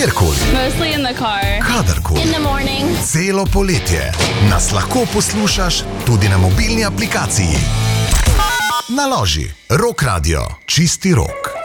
kjerkoli, Mostly in the car. kadarkoli. In the morning. Celo poletje nas lahko poslušaš tudi na mobilni aplikaciji. Naloži Rock Radio, čisti rok.